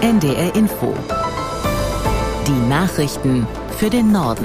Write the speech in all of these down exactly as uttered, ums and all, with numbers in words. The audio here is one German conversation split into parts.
N D R Info. Die Nachrichten für den Norden.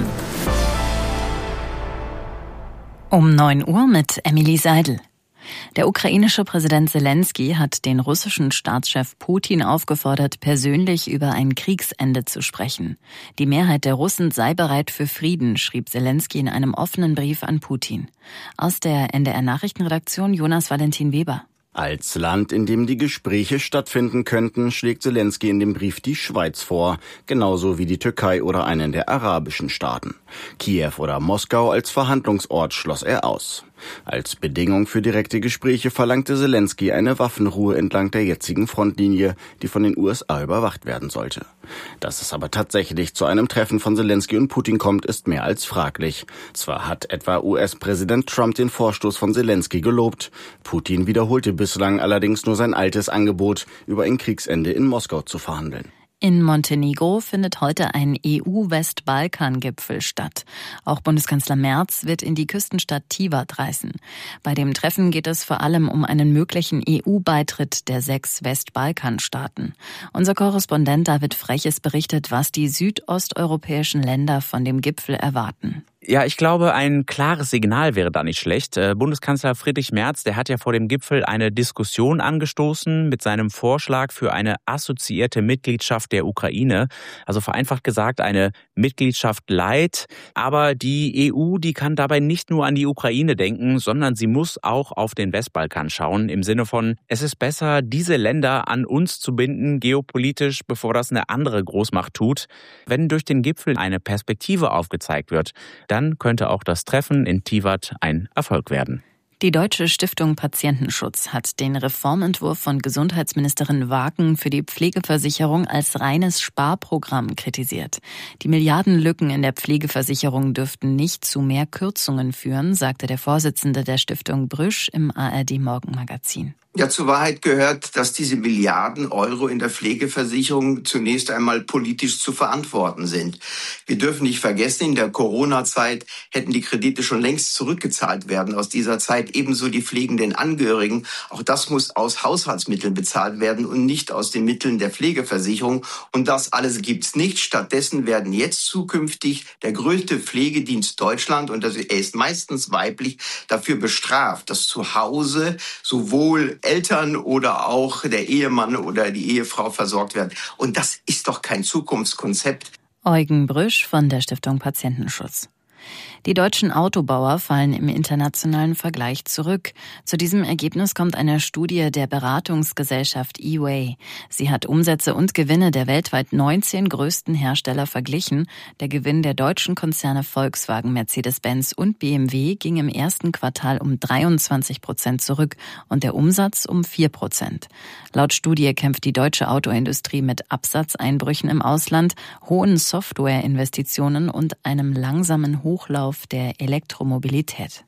Um neun Uhr mit Emily Seidel. Der ukrainische Präsident Selenskyj hat den russischen Staatschef Putin aufgefordert, persönlich über ein Kriegsende zu sprechen. Die Mehrheit der Russen sei bereit für Frieden, schrieb Selenskyj in einem offenen Brief an Putin. Aus der N D R-Nachrichtenredaktion Jonas Valentin Weber. Als Land, in dem die Gespräche stattfinden könnten, schlägt Selenskyj in dem Brief die Schweiz vor, genauso wie die Türkei oder einen der arabischen Staaten. Kiew oder Moskau als Verhandlungsort schloss er aus. Als Bedingung für direkte Gespräche verlangte Selenskyj eine Waffenruhe entlang der jetzigen Frontlinie, die von den U S A überwacht werden sollte. Dass es aber tatsächlich zu einem Treffen von Selenskyj und Putin kommt, ist mehr als fraglich. Zwar hat etwa U S-Präsident Trump den Vorstoß von Selenskyj gelobt, Putin wiederholte bislang allerdings nur sein altes Angebot, über ein Kriegsende in Moskau zu verhandeln. In Montenegro findet heute ein E U-Westbalkan-Gipfel statt. Auch Bundeskanzler Merz wird in die Küstenstadt Tivat reisen. Bei dem Treffen geht es vor allem um einen möglichen E U-Beitritt der sechs Westbalkanstaaten. Unser Korrespondent David Freches berichtet, was die südosteuropäischen Länder von dem Gipfel erwarten. Ja, ich glaube, ein klares Signal wäre da nicht schlecht. Bundeskanzler Friedrich Merz, der hat ja vor dem Gipfel eine Diskussion angestoßen mit seinem Vorschlag für eine assoziierte Mitgliedschaft der Ukraine. Also vereinfacht gesagt eine Mitgliedschaft light. Aber die E U, die kann dabei nicht nur an die Ukraine denken, sondern sie muss auch auf den Westbalkan schauen. Im Sinne von, es ist besser, diese Länder an uns zu binden, geopolitisch, bevor das eine andere Großmacht tut. Wenn durch den Gipfel eine Perspektive aufgezeigt wird, dann könnte auch das Treffen in Tivat ein Erfolg werden. Die Deutsche Stiftung Patientenschutz hat den Reformentwurf von Gesundheitsministerin Waken für die Pflegeversicherung als reines Sparprogramm kritisiert. Die Milliardenlücken in der Pflegeversicherung dürften nicht zu mehr Kürzungen führen, sagte der Vorsitzende der Stiftung Brüsch im A R D-Morgenmagazin. Ja, zur Wahrheit gehört, dass diese Milliarden Euro in der Pflegeversicherung zunächst einmal politisch zu verantworten sind. Wir dürfen nicht vergessen, in der Corona-Zeit hätten die Kredite schon längst zurückgezahlt werden aus dieser Zeit, ebenso die pflegenden Angehörigen. Auch das muss aus Haushaltsmitteln bezahlt werden und nicht aus den Mitteln der Pflegeversicherung. Und das alles gibt's nicht. Stattdessen werden jetzt zukünftig der größte Pflegedienst Deutschland, und er ist meistens weiblich, dafür bestraft, dass zu Hause sowohl Eltern oder auch der Ehemann oder die Ehefrau versorgt werden. Und das ist doch kein Zukunftskonzept. Eugen Brüsch von der Stiftung Patientenschutz. Die deutschen Autobauer fallen im internationalen Vergleich zurück. Zu diesem Ergebnis kommt eine Studie der Beratungsgesellschaft E-Way. Sie hat Umsätze und Gewinne der weltweit neunzehn größten Hersteller verglichen. Der Gewinn der deutschen Konzerne Volkswagen, Mercedes-Benz und B M W ging im ersten Quartal um dreiundzwanzig Prozent zurück und der Umsatz um vier Prozent. Laut Studie kämpft die deutsche Autoindustrie mit Absatzeinbrüchen im Ausland, hohen Softwareinvestitionen und einem langsamen Hochlauf der Elektromobilität.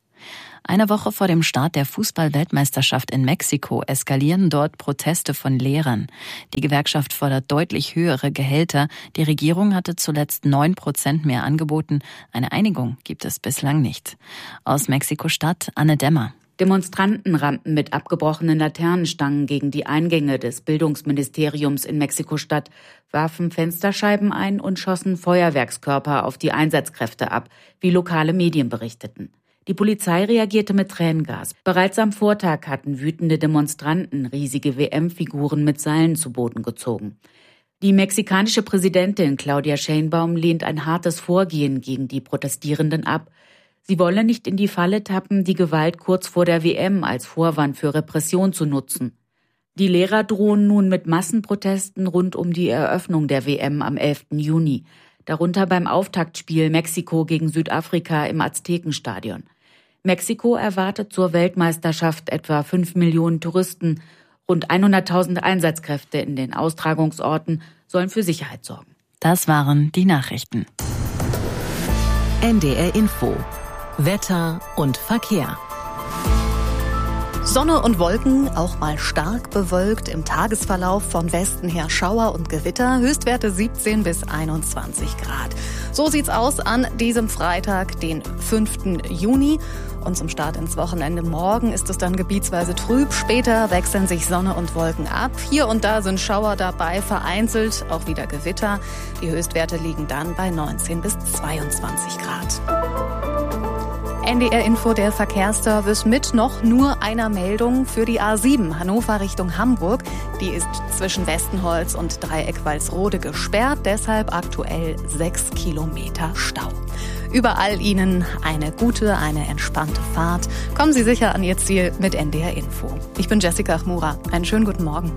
Eine Woche vor dem Start der Fußball-Weltmeisterschaft in Mexiko eskalieren dort Proteste von Lehrern. Die Gewerkschaft fordert deutlich höhere Gehälter. Die Regierung hatte zuletzt neun Prozent mehr angeboten. Eine Einigung gibt es bislang nicht. Aus Mexiko-Stadt Anne Demmer. Demonstranten rannten mit abgebrochenen Laternenstangen gegen die Eingänge des Bildungsministeriums in Mexiko-Stadt, warfen Fensterscheiben ein und schossen Feuerwerkskörper auf die Einsatzkräfte ab, wie lokale Medien berichteten. Die Polizei reagierte mit Tränengas. Bereits am Vortag hatten wütende Demonstranten riesige W M-Figuren mit Seilen zu Boden gezogen. Die mexikanische Präsidentin Claudia Sheinbaum lehnt ein hartes Vorgehen gegen die Protestierenden ab. Sie wolle nicht in die Falle tappen, die Gewalt kurz vor der W M als Vorwand für Repression zu nutzen. Die Lehrer drohen nun mit Massenprotesten rund um die Eröffnung der W M am elften Juni, darunter beim Auftaktspiel Mexiko gegen Südafrika im Aztekenstadion. Mexiko erwartet zur Weltmeisterschaft etwa fünf Millionen Touristen. Rund hunderttausend Einsatzkräfte in den Austragungsorten sollen für Sicherheit sorgen. Das waren die Nachrichten. N D R Info. Wetter und Verkehr. Sonne und Wolken, auch mal stark bewölkt, im Tagesverlauf von Westen her Schauer und Gewitter, Höchstwerte siebzehn bis einundzwanzig Grad. So sieht's aus an diesem Freitag, den fünften Juni. Und zum Start ins Wochenende morgen ist es dann gebietsweise trüb. Später wechseln sich Sonne und Wolken ab. Hier und da sind Schauer dabei, vereinzelt auch wieder Gewitter. Die Höchstwerte liegen dann bei neunzehn bis zweiundzwanzig Grad. N D R-Info, der Verkehrsservice mit noch nur einer Meldung für die A sieben Hannover Richtung Hamburg. Die ist zwischen Westenholz und Dreieck-Walsrode gesperrt, deshalb aktuell sechs Kilometer Stau. Überall Ihnen eine gute, eine entspannte Fahrt. Kommen Sie sicher an Ihr Ziel mit N D R-Info. Ich bin Jessica Chmura. Einen schönen guten Morgen.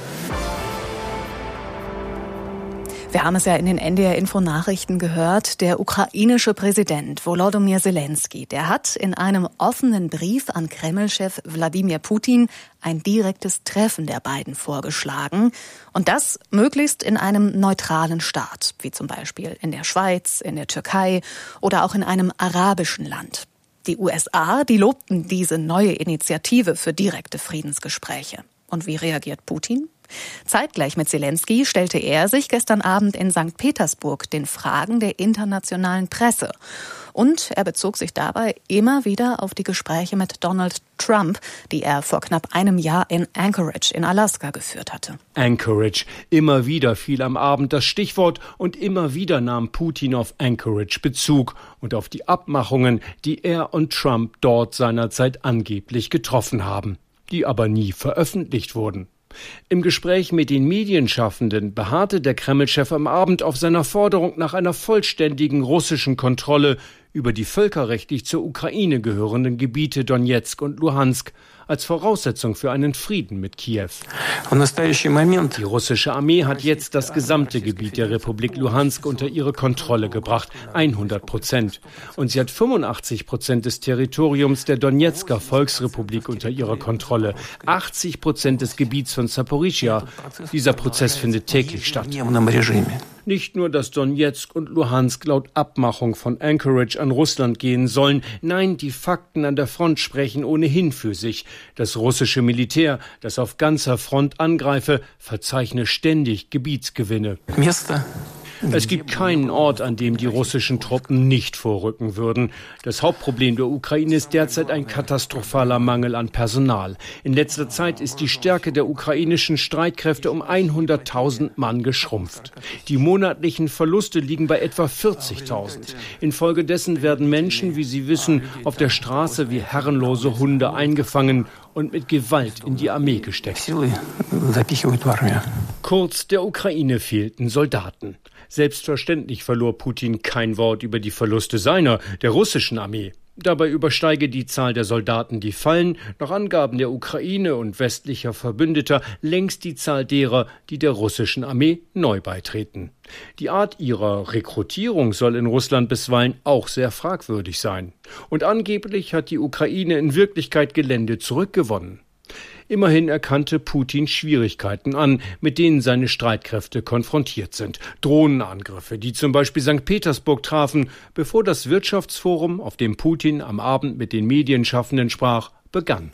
Wir haben es ja in den N D R-Info-Nachrichten gehört. Der ukrainische Präsident Volodymyr Zelensky, der hat in einem offenen Brief an Kreml-Chef Wladimir Putin ein direktes Treffen der beiden vorgeschlagen. Und das möglichst in einem neutralen Staat, wie zum Beispiel in der Schweiz, in der Türkei oder auch in einem arabischen Land. Die U S A, die lobten diese neue Initiative für direkte Friedensgespräche. Und wie reagiert Putin? Zeitgleich mit Zelensky stellte er sich gestern Abend in Sankt Petersburg den Fragen der internationalen Presse. Und er bezog sich dabei immer wieder auf die Gespräche mit Donald Trump, die er vor knapp einem Jahr in Anchorage in Alaska geführt hatte. Anchorage. Immer wieder fiel am Abend das Stichwort und immer wieder nahm Putin auf Anchorage Bezug und auf die Abmachungen, die er und Trump dort seinerzeit angeblich getroffen haben, die aber nie veröffentlicht wurden. Im Gespräch mit den Medienschaffenden beharrte der Kreml-Chef am Abend auf seiner Forderung nach einer vollständigen russischen Kontrolle über die völkerrechtlich zur Ukraine gehörenden Gebiete Donezk und Luhansk als Voraussetzung für einen Frieden mit Kiew. Die russische Armee hat jetzt das gesamte Gebiet der Republik Luhansk unter ihre Kontrolle gebracht, hundert Prozent. Und sie hat fünfundachtzig Prozent des Territoriums der Donezker Volksrepublik unter ihrer Kontrolle, achtzig Prozent des Gebiets von Saporischschja. Dieser Prozess findet täglich statt. Nicht nur, dass Donezk und Luhansk laut Abmachung von Anchorage an Russland gehen sollen, nein, die Fakten an der Front sprechen ohnehin für sich. Das russische Militär, das auf ganzer Front angreife, verzeichne ständig Gebietsgewinne. Es gibt keinen Ort, an dem die russischen Truppen nicht vorrücken würden. Das Hauptproblem der Ukraine ist derzeit ein katastrophaler Mangel an Personal. In letzter Zeit ist die Stärke der ukrainischen Streitkräfte um hunderttausend Mann geschrumpft. Die monatlichen Verluste liegen bei etwa vierzigtausend. Infolgedessen werden Menschen, wie Sie wissen, auf der Straße wie herrenlose Hunde eingefangen und mit Gewalt in die Armee gesteckt. Kurz, der Ukraine fehlten Soldaten. Selbstverständlich verlor Putin kein Wort über die Verluste seiner, der russischen Armee. Dabei übersteige die Zahl der Soldaten, die fallen, nach Angaben der Ukraine und westlicher Verbündeter, längst die Zahl derer, die der russischen Armee neu beitreten. Die Art ihrer Rekrutierung soll in Russland bisweilen auch sehr fragwürdig sein. Und angeblich hat die Ukraine in Wirklichkeit Gelände zurückgewonnen. Immerhin erkannte Putin Schwierigkeiten an, mit denen seine Streitkräfte konfrontiert sind. Drohnenangriffe, die zum Beispiel Sankt Petersburg trafen, bevor das Wirtschaftsforum, auf dem Putin am Abend mit den Medienschaffenden sprach, begann.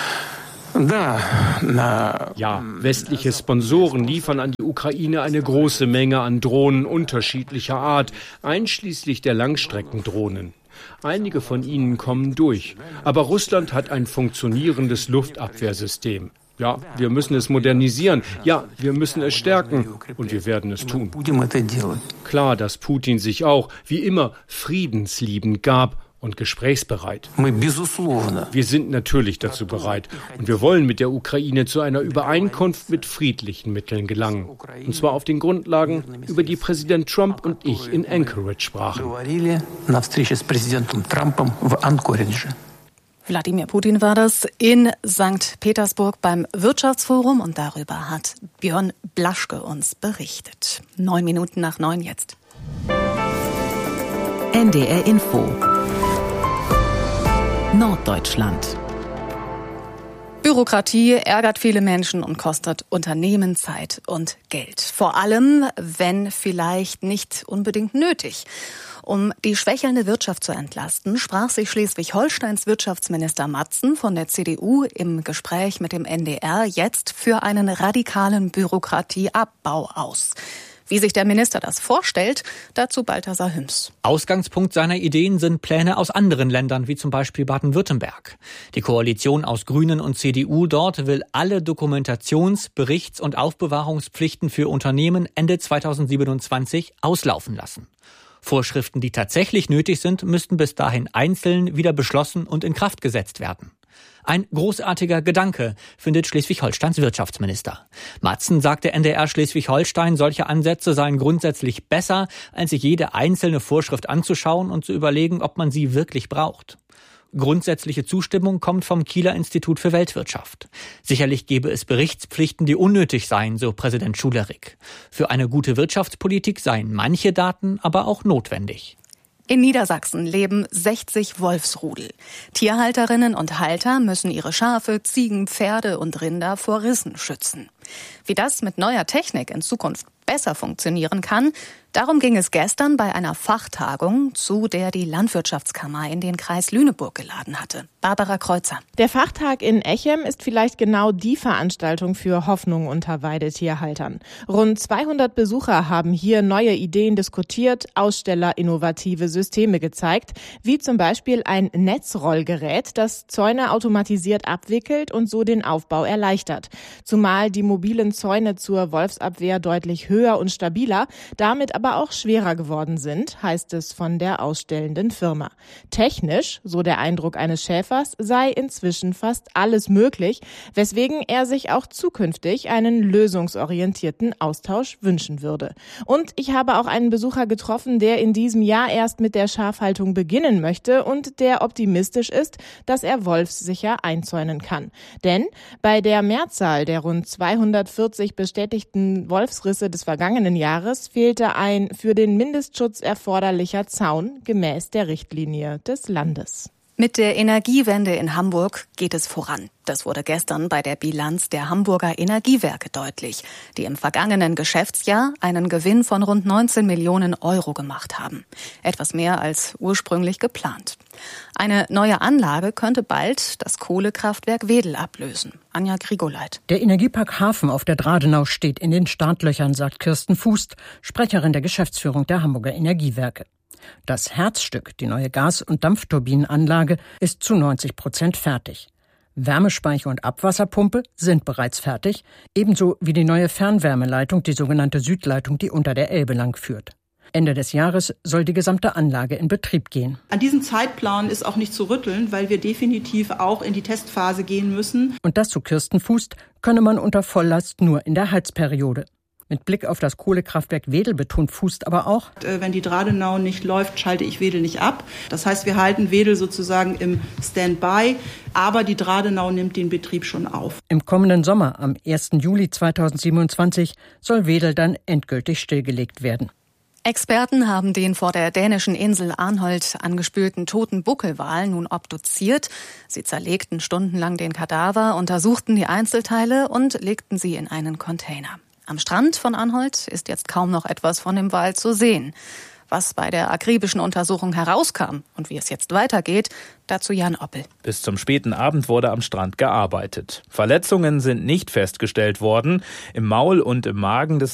Ja, westliche Sponsoren liefern an die Ukraine eine große Menge an Drohnen unterschiedlicher Art, einschließlich der Langstreckendrohnen. Einige von ihnen kommen durch. Aber Russland hat ein funktionierendes Luftabwehrsystem. Ja, wir müssen es modernisieren. Ja, wir müssen es stärken. Und wir werden es tun. Klar, dass Putin sich auch, wie immer, friedensliebend gab und gesprächsbereit. Wir sind natürlich dazu bereit. Und wir wollen mit der Ukraine zu einer Übereinkunft mit friedlichen Mitteln gelangen. Und zwar auf den Grundlagen, über die Präsident Trump und ich in Anchorage sprachen. Wladimir Putin war das in Sankt Petersburg beim Wirtschaftsforum und darüber hat Björn Blaschke uns berichtet. Neun Minuten nach neun jetzt. N D R Info Norddeutschland. Bürokratie ärgert viele Menschen und kostet Unternehmen Zeit und Geld. Vor allem, wenn vielleicht nicht unbedingt nötig. Um die schwächelnde Wirtschaft zu entlasten, sprach sich Schleswig-Holsteins Wirtschaftsminister Matzen von der C D U im Gespräch mit dem N D R jetzt für einen radikalen Bürokratieabbau aus. Wie sich der Minister das vorstellt, dazu Balthasar Hüms. Ausgangspunkt seiner Ideen sind Pläne aus anderen Ländern, wie zum Beispiel Baden-Württemberg. Die Koalition aus Grünen und C D U dort will alle Dokumentations-, Berichts- und Aufbewahrungspflichten für Unternehmen Ende zweitausendsiebenundzwanzig auslaufen lassen. Vorschriften, die tatsächlich nötig sind, müssten bis dahin einzeln wieder beschlossen und in Kraft gesetzt werden. Ein großartiger Gedanke, findet Schleswig-Holsteins Wirtschaftsminister. Matzen sagte N D R Schleswig-Holstein, solche Ansätze seien grundsätzlich besser, als sich jede einzelne Vorschrift anzuschauen und zu überlegen, ob man sie wirklich braucht. Grundsätzliche Zustimmung kommt vom Kieler Institut für Weltwirtschaft. Sicherlich gäbe es Berichtspflichten, die unnötig seien, so Präsident Schulerich. Für eine gute Wirtschaftspolitik seien manche Daten aber auch notwendig. In Niedersachsen leben sechzig Wolfsrudel. Tierhalterinnen und Halter müssen ihre Schafe, Ziegen, Pferde und Rinder vor Rissen schützen. Wie das mit neuer Technik in Zukunft besser funktionieren kann, darum ging es gestern bei einer Fachtagung, zu der die Landwirtschaftskammer in den Kreis Lüneburg geladen hatte. Barbara Kreuzer. Der Fachtag in Echem ist vielleicht genau die Veranstaltung für Hoffnung unter Weidetierhaltern. Rund zweihundert Besucher haben hier neue Ideen diskutiert, Aussteller innovative Systeme gezeigt, wie zum Beispiel ein Netzrollgerät, das Zäune automatisiert abwickelt und so den Aufbau erleichtert. Zumal die mobilen Zäune zur Wolfsabwehr deutlich höher und stabiler, damit aber auch schwerer geworden sind, heißt es von der ausstellenden Firma. Technisch, so der Eindruck eines Schäfers, sei inzwischen fast alles möglich, weswegen er sich auch zukünftig einen lösungsorientierten Austausch wünschen würde. Und ich habe auch einen Besucher getroffen, der in diesem Jahr erst mit der Schafhaltung beginnen möchte und der optimistisch ist, dass er wolfssicher einzäunen kann. Denn bei der Mehrzahl der rund zweihundertvierzig bestätigten Wolfsrisse des vergangenen Jahres fehlte ein für den Mindestschutz erforderlicher Zaun gemäß der Richtlinie des Landes. Mit der Energiewende in Hamburg geht es voran. Das wurde gestern bei der Bilanz der Hamburger Energiewerke deutlich, die im vergangenen Geschäftsjahr einen Gewinn von rund neunzehn Millionen Euro gemacht haben. Etwas mehr als ursprünglich geplant. Eine neue Anlage könnte bald das Kohlekraftwerk Wedel ablösen. Anja Grigoleit. Der Energiepark Hafen auf der Dradenau steht in den Startlöchern, sagt Kirsten Fußt, Sprecherin der Geschäftsführung der Hamburger Energiewerke. Das Herzstück, die neue Gas- und Dampfturbinenanlage, ist zu neunzig Prozent fertig. Wärmespeicher und Abwasserpumpe sind bereits fertig, ebenso wie die neue Fernwärmeleitung, die sogenannte Südleitung, die unter der Elbe lang führt. Ende des Jahres soll die gesamte Anlage in Betrieb gehen. An diesem Zeitplan ist auch nicht zu rütteln, weil wir definitiv auch in die Testphase gehen müssen. Und das, so Kirsten Fußt, könne man unter Volllast nur in der Heizperiode. Mit Blick auf das Kohlekraftwerk Wedel betont Fußt aber auch: Wenn die Dradenau nicht läuft, schalte ich Wedel nicht ab. Das heißt, wir halten Wedel sozusagen im Standby, aber die Dradenau nimmt den Betrieb schon auf. Im kommenden Sommer, am ersten Juli zweitausendsiebenundzwanzig, soll Wedel dann endgültig stillgelegt werden. Experten haben den vor der dänischen Insel Arnholt angespülten toten Buckelwal nun obduziert. Sie zerlegten stundenlang den Kadaver, untersuchten die Einzelteile und legten sie in einen Container. Am Strand von Arnholt ist jetzt kaum noch etwas von dem Wal zu sehen. Was bei der akribischen Untersuchung herauskam und wie es jetzt weitergeht, dazu Jan Oppel. Bis zum späten Abend wurde am Strand gearbeitet. Verletzungen sind nicht festgestellt worden. Im Maul und im Magen des